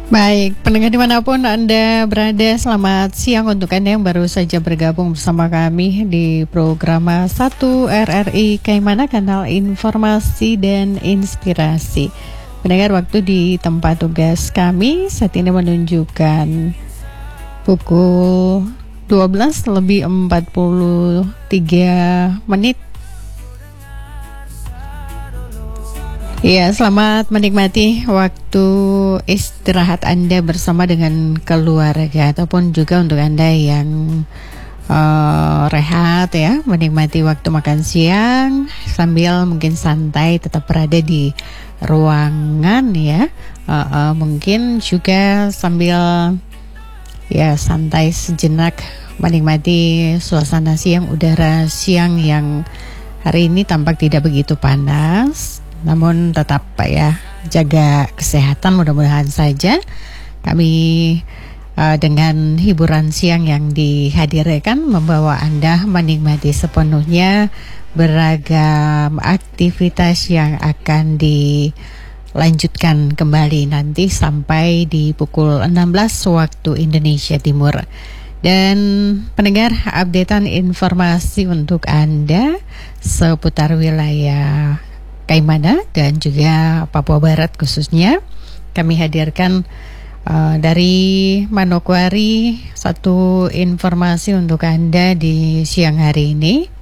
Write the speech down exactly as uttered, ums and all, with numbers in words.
Baik, pendengar dimanapun Anda berada, selamat siang untuk Anda yang baru saja bergabung bersama kami di program satu R R I Kaimana, kanal informasi dan inspirasi. Pendengar, waktu di tempat tugas kami saat ini menunjukkan pukul dua belas lebih empat puluh tiga menit. Ya, selamat menikmati waktu istirahat Anda bersama dengan keluarga, ataupun juga untuk Anda yang uh, rehat ya, menikmati waktu makan siang sambil mungkin santai tetap berada di ruangan ya, uh, uh, mungkin juga sambil ya santai sejenak menikmati suasana siang, udara siang yang hari ini tampak tidak begitu panas. Namun tetap Pak ya, jaga kesehatan, mudah-mudahan saja kami uh, dengan hiburan siang yang dihadirkan membawa Anda menikmati sepenuhnya beragam aktivitas yang akan dilanjutkan kembali nanti sampai di pukul enam belas waktu Indonesia Timur. Dan pendengar, updatean informasi untuk Anda seputar wilayah Kaimana dan juga Papua Barat khususnya kami hadirkan uh, dari Manokwari satu informasi untuk Anda di siang hari ini.